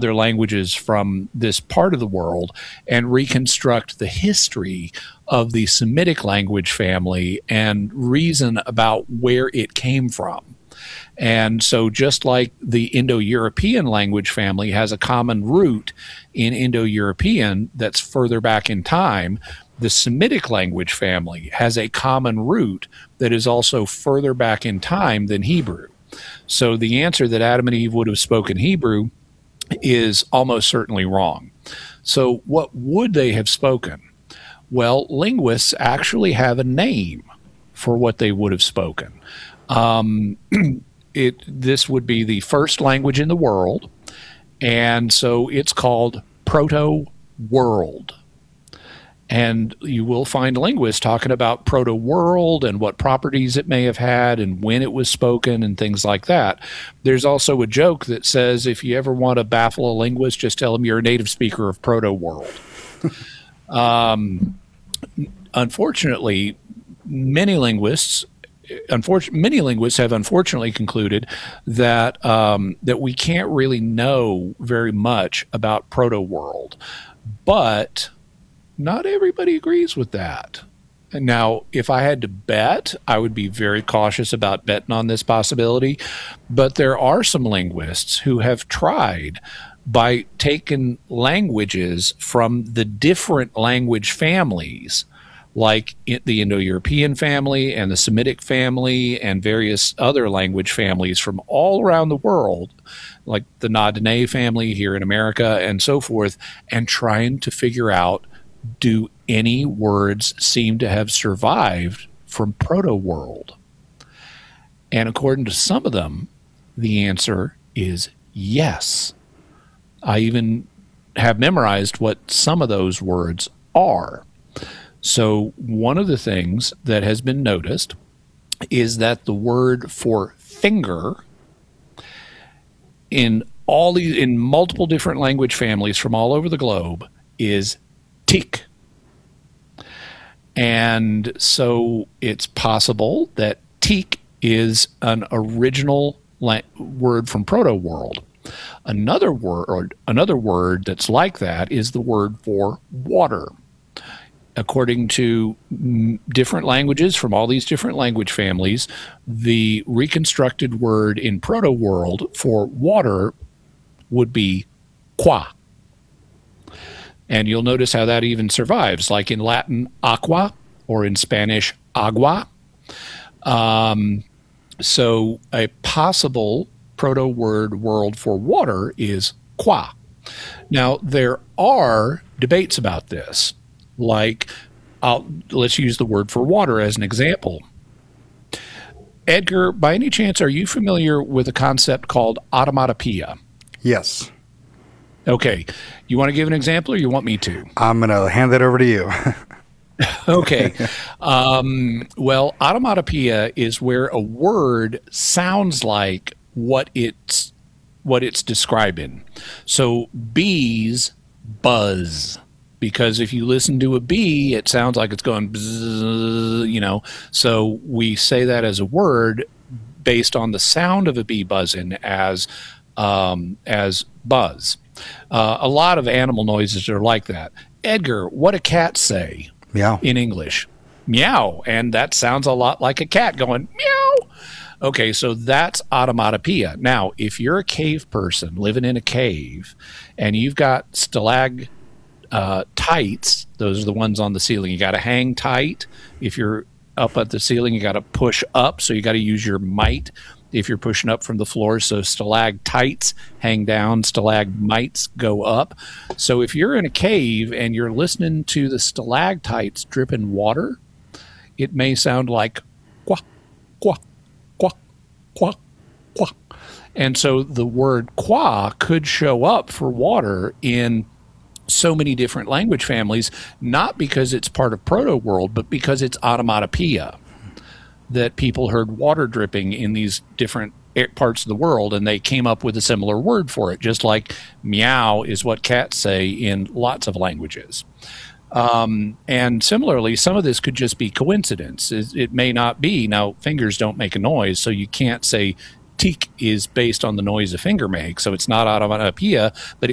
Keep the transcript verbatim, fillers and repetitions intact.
other languages from this part of the world and reconstruct the history of the Semitic language family and reason about where it came from. And so just like the Indo-European language family has a common root in Indo-European that's further back in time, the Semitic language family has a common root that is also further back in time than Hebrew. So the answer that Adam and Eve would have spoken Hebrew is almost certainly wrong. So what would they have spoken? Well, linguists actually have a name for what they would have spoken. Um, it this would be the first language in the world, and so it's called Proto-World. And you will find linguists talking about proto-world and what properties it may have had and when it was spoken and things like that. There's also a joke that says if you ever want to baffle a linguist, just tell them you're a native speaker of proto-world. um, unfortunately, many linguists Unfortunately, many linguists have unfortunately concluded that um, that we can't really know very much about proto-world, but not everybody agrees with that. Now, if I had to bet, I would be very cautious about betting on this possibility, but there are some linguists who have tried by taking languages from the different language families, like the Indo-European family and the Semitic family and various other language families from all around the world, like the Na-Dene family here in America and so forth, and trying to figure out, do any words seem to have survived from proto-world? And according to some of them, the answer is yes. I even have memorized what some of those words are. So one of the things that has been noticed is that the word for finger in all these, in multiple different language families from all over the globe is tik. And so it's possible that tik is an original la- word from proto-world. Another word, another word that's like that is the word for water. According to different languages from all these different language families, the reconstructed word in proto-world for water would be qua. And you'll notice how that even survives, like in Latin, aqua, or in Spanish, agua. Um, so a possible proto-word world for water is qua. Now, there are debates about this. Like, I'll, let's use the word for water as an example. Edgar, by any chance, are you familiar with a concept called automatopoeia? Yes. Okay. You want to give an example, or you want me to? I'm going to hand that over to you. Okay. Um, well, automatopoeia is where a word sounds like what it's what it's describing. So bees buzz. Because if you listen to a bee, it sounds like it's going bzzz, you know. So we say that as a word based on the sound of a bee buzzing as um, as buzz. Uh, a lot of animal noises are like that. Edgar, what do cats say? Meow. In English? Meow. And that sounds a lot like a cat going meow. Okay, so that's automatopoeia. Now, if you're a cave person living in a cave and you've got stalag Uh, tights, those are the ones on the ceiling. You got to hang tight. If you're up at the ceiling, you got to push up, so you got to use your might if you're pushing up from the floor. So stalactites hang down, stalagmites go up. So if you're in a cave and you're listening to the stalactites dripping water, it may sound like quack, quack, quack, quack, quack. And so the word qua could show up for water in so many different language families, not because it's part of proto-world, but because it's automatopoeia, that people heard water dripping in these different parts of the world, and they came up with a similar word for it, just like meow is what cats say in lots of languages. Um, and similarly, some of this could just be coincidence. It, it may not be. Now, fingers don't make a noise, so you can't say tik is based on the noise a finger makes, so it's not automatopoeia, but